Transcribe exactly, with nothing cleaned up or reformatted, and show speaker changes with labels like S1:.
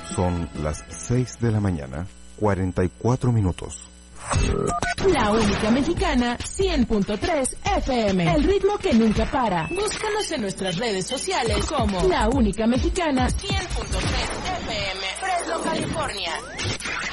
S1: Son las seis de la mañana, cuarenta y cuatro minutos.
S2: La única mexicana, cien punto tres F M. El ritmo que nunca para. Búscanos en nuestras redes sociales como La Única Mexicana, cien punto tres F M. Fresno, California.